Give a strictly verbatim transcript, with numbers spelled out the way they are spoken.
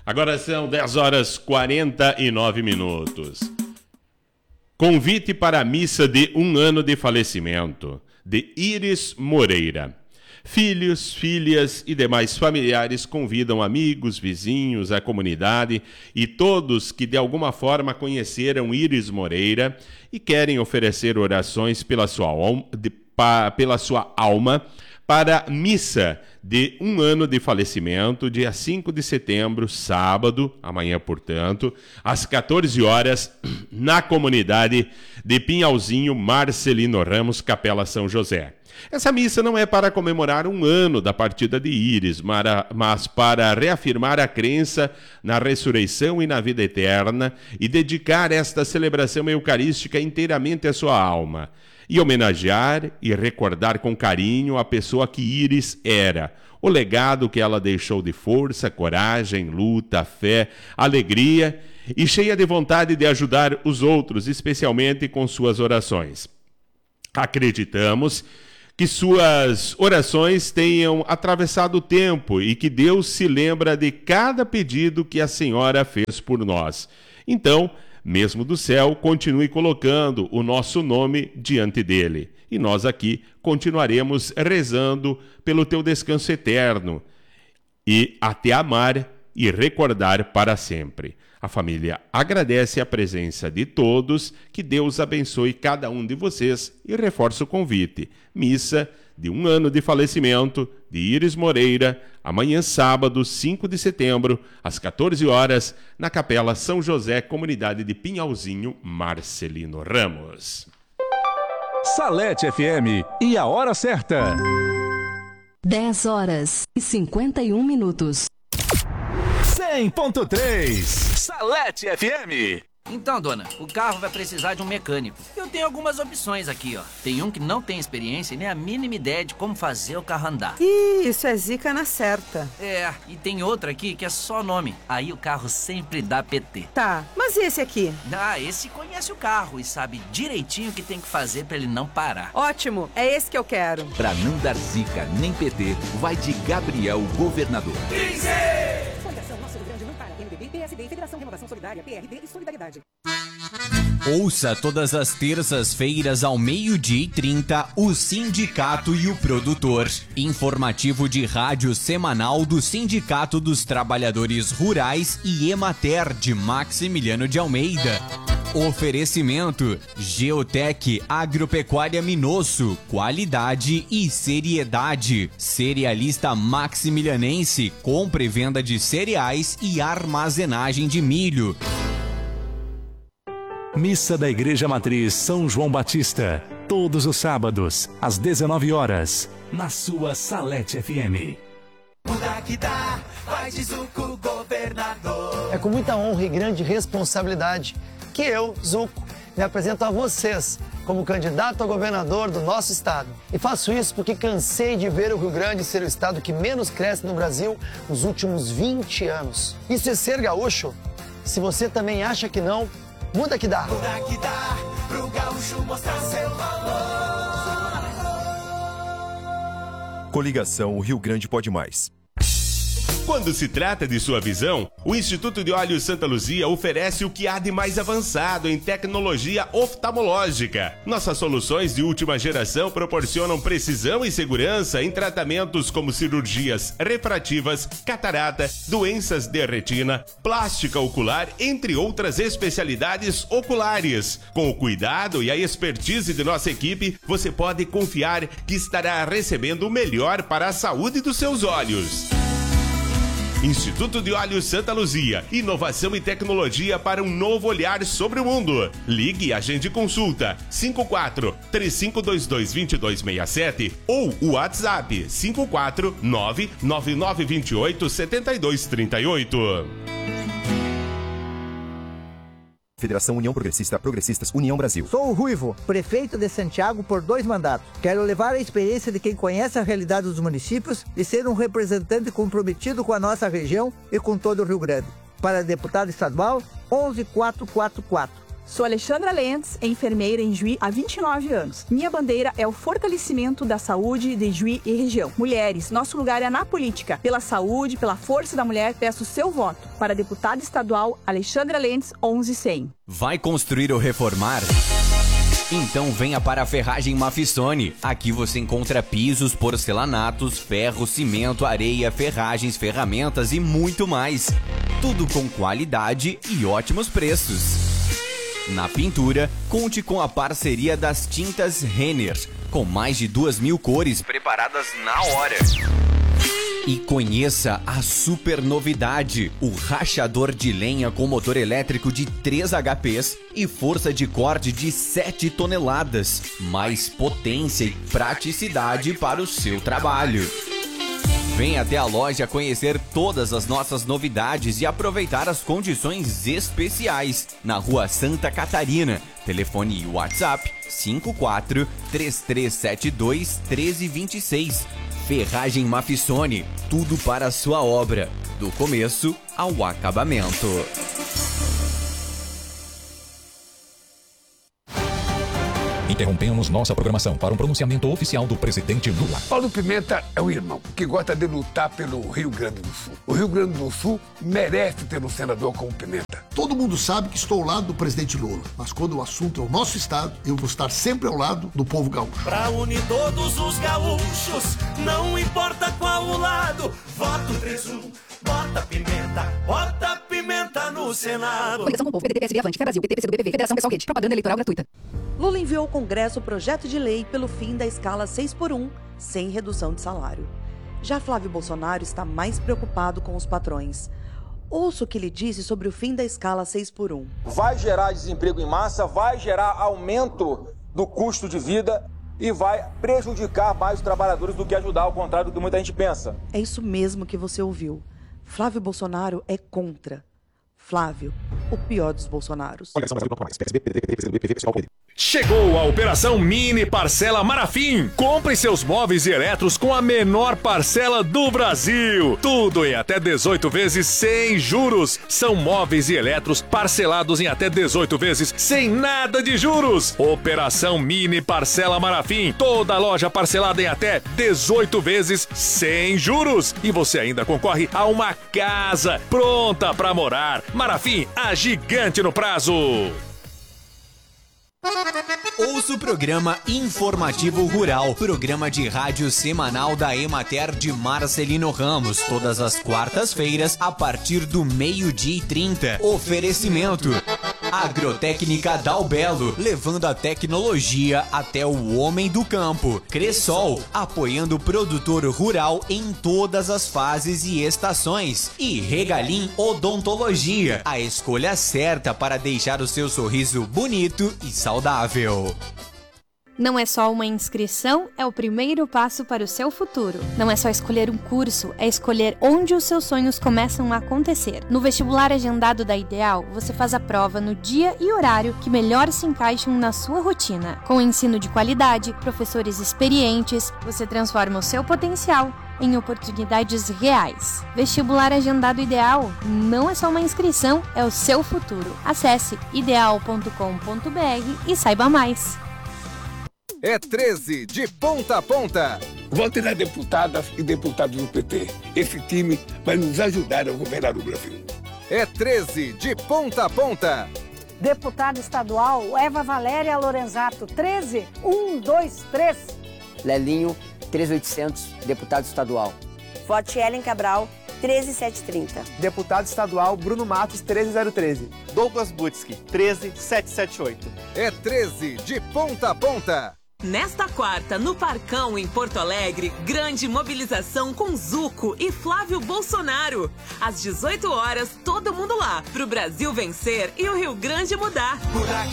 Agora são dez horas e quarenta e nove minutos. Convite para a missa de um ano de falecimento, de Iris Moreira. Filhos, filhas e demais familiares convidam amigos, vizinhos, a comunidade e todos que de alguma forma conheceram Iris Moreira e querem oferecer orações pela sua, de, pa, pela sua alma para a missa de um ano de falecimento, dia cinco de setembro, sábado, amanhã, portanto, às quatorze horas, na comunidade de Pinhalzinho, Marcelino Ramos, Capela São José. Essa missa não é para comemorar um ano da partida de Iris, mas para reafirmar a crença na ressurreição e na vida eterna e dedicar esta celebração eucarística inteiramente à sua alma. E homenagear e recordar com carinho a pessoa que Iris era, o legado que ela deixou de força, coragem, luta, fé, alegria e cheia de vontade de ajudar os outros, especialmente com suas orações. Acreditamos que suas orações tenham atravessado o tempo e que Deus se lembra de cada pedido que a senhora fez por nós. Então, mesmo do céu, continue colocando o nosso nome diante dele. E nós aqui continuaremos rezando pelo teu descanso eterno e até amar e recordar para sempre. A família agradece a presença de todos, que Deus abençoe cada um de vocês e reforça o convite. Missa de um ano de falecimento de Iris Moreira, amanhã sábado, cinco de setembro, às quatorze horas, na Capela São José, comunidade de Pinhalzinho, Marcelino Ramos. Salete F M e a hora certa. dez horas e cinquenta e um minutos. cem ponto três Salete F M. Então, dona, o carro vai precisar de um mecânico. Eu tenho algumas opções aqui, ó. Tem um que não tem experiência e nem a mínima ideia de como fazer o carro andar. Ih, isso é zica na certa. É, e tem outro aqui que é só nome. Aí o carro sempre dá P T. Tá, mas e esse aqui? Ah, esse conhece o carro e sabe direitinho o que tem que fazer pra ele não parar. Ótimo, é esse que eu quero. Pra não dar zica nem P T, vai de Gabriel Governador. P S D, Federação Renovação Solidária, P R D e Solidariedade. Ouça todas as terças-feiras ao meio-dia e trinta o Sindicato e o Produtor. Informativo de rádio semanal do Sindicato dos Trabalhadores Rurais e Emater de Maximiliano de Almeida. Oferecimento Geotec Agropecuária Minosso, qualidade e seriedade. Cerealista Maximilianense, compra e venda de cereais e armazenagem de milho. Missa da Igreja Matriz São João Batista, todos os sábados, às dezenove horas, na sua Salete F M. Muda que dá, vai de Zuco Governador. É com muita honra e grande responsabilidade que eu, Zuco, me apresento a vocês como candidato a governador do nosso estado. E faço isso porque cansei de ver o Rio Grande ser o estado que menos cresce no Brasil nos últimos vinte anos. Isso é ser gaúcho? Se você também acha que não, muda que dá. Muda que dá, pro gaúcho mostrar seu valor. Coligação Rio Grande Pode Mais. Quando se trata de sua visão, o Instituto de Olhos Santa Luzia oferece o que há de mais avançado em tecnologia oftalmológica. Nossas soluções de última geração proporcionam precisão e segurança em tratamentos como cirurgias refrativas, catarata, doenças de retina, plástica ocular, entre outras especialidades oculares. Com o cuidado e a expertise de nossa equipe, você pode confiar que estará recebendo o melhor para a saúde dos seus olhos. Instituto de Olhos Santa Luzia, inovação e tecnologia para um novo olhar sobre o mundo. Ligue e agende consulta cinco quatro, três cinco dois dois, dois dois seis sete ou o WhatsApp cinco quatro nove, nove nove dois oito, sete dois três oito. Federação União Progressista, Progressistas, União Brasil. Sou o Ruivo, prefeito de Santiago por dois mandatos. Quero levar a experiência de quem conhece a realidade dos municípios e ser um representante comprometido com a nossa região e com todo o Rio Grande. Para deputado estadual, onze mil quatrocentos e quarenta e quatro. Sou Alexandra Lentz, enfermeira em Juí há vinte e nove anos. Minha bandeira é o fortalecimento da saúde de Juí e região. Mulheres, nosso lugar é na política. Pela saúde, pela força da mulher, peço seu voto. Para deputada estadual, Alexandra Lentz, onze cem. Vai construir ou reformar? Então venha para a Ferragem Mafissone. Aqui você encontra pisos, porcelanatos, ferro, cimento, areia, ferragens, ferramentas e muito mais. Tudo com qualidade e ótimos preços. Na pintura, conte com a parceria das tintas Renner, com mais de duas mil cores preparadas na hora. E conheça a super novidade, o rachador de lenha com motor elétrico de três H Pês e força de corte de sete toneladas, mais potência e praticidade para o seu trabalho. Venha até a loja conhecer todas as nossas novidades e aproveitar as condições especiais na Rua Santa Catarina. Telefone e WhatsApp cinco quatro, três três sete dois, um três dois seis. Ferragem Mafissone, tudo para a sua obra, do começo ao acabamento. Interrompemos nossa programação para um pronunciamento oficial do presidente Lula. Paulo Pimenta é um irmão que gosta de lutar pelo Rio Grande do Sul. O Rio Grande do Sul merece ter um senador como Pimenta. Todo mundo sabe que estou ao lado do presidente Lula, mas quando o assunto é o nosso estado, eu vou estar sempre ao lado do povo gaúcho. Pra unir todos os gaúchos, não importa qual o lado, voto três um, bota Pimenta, bota Pimenta no Senado. Coligação com o povo, P D T, P S B, Avante, Quer Brasil, P T, P C do B P V, Federação Pessoal Rede, propaganda eleitoral gratuita. Lula enviou ao Congresso o projeto de lei pelo fim da escala seis por um, sem redução de salário. Já Flávio Bolsonaro está mais preocupado com os patrões. Ouça o que ele disse sobre o fim da escala seis por um. Vai gerar desemprego em massa, vai gerar aumento do custo de vida e vai prejudicar mais os trabalhadores do que ajudar, ao contrário do que muita gente pensa. É isso mesmo que você ouviu. Flávio Bolsonaro é contra. Flávio, o pior dos Bolsonaros. Chegou a Operação Mini Parcela Marafim. Compre seus móveis e eletros com a menor parcela do Brasil. Tudo em até dezoito vezes sem juros. São móveis e eletros parcelados em até dezoito vezes sem nada de juros. Operação Mini Parcela Marafim. Toda loja parcelada em até dezoito vezes sem juros. E você ainda concorre a uma casa pronta para morar. Marafim, a gigante no prazo. Ouça o programa Informativo Rural, programa de rádio semanal da Emater de Marcelino Ramos, todas as quartas-feiras, a partir do meio-dia e trinta. Oferecimento Agrotécnica Dalbelo, levando a tecnologia até o homem do campo. Cressol, apoiando o produtor rural em todas as fases e estações. E Regalim Odontologia, a escolha certa para deixar o seu sorriso bonito e saudável. Não é só uma inscrição, é o primeiro passo para o seu futuro. Não é só escolher um curso, é escolher onde os seus sonhos começam a acontecer. No vestibular agendado da Ideal, você faz a prova no dia e horário que melhor se encaixam na sua rotina. Com ensino de qualidade, professores experientes, você transforma o seu potencial em oportunidades reais. Vestibular agendado Ideal não é só uma inscrição, é o seu futuro. Acesse ideal ponto com ponto b r e saiba mais. É treze de ponta a ponta. Vote nas deputadas e deputados do P T. Esse time vai nos ajudar a governar o Brasil. É treze de ponta a ponta. Deputada estadual Eva Valéria Lorenzato, treze, um, dois, três. Lelinho, treze mil e oitocentos, deputado estadual. Vote Ellen Cabral, treze mil setecentos e trinta. Deputado estadual Bruno Matos, treze mil treze. Douglas Butski, treze mil setecentos e setenta e oito. É treze de ponta a ponta. Nesta quarta, no Parcão, em Porto Alegre, grande mobilização com Zuco e Flávio Bolsonaro. Às dezoito horas, todo mundo lá, pro Brasil vencer e o Rio Grande mudar. Por aqui